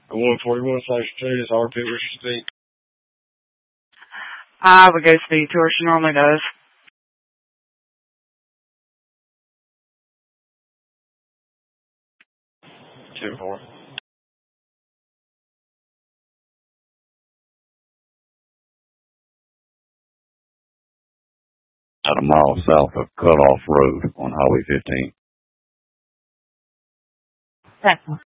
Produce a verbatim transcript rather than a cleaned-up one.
one forty-one slash two, it's our pit, where's your speed? I would go speed to her, she normally does. ten four. About a mile south of Cutoff Road on Highway fifteen. That's